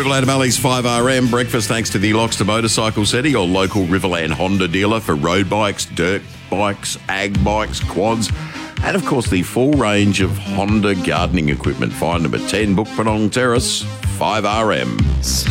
Riverland Valley's 5RM breakfast thanks to the Loxton Motorcycle Centre, your local Riverland Honda dealer for road bikes, dirt bikes, ag bikes, quads, and of course the full range of Honda gardening equipment. Find them at 10 Bukpanong Terrace, 5RM.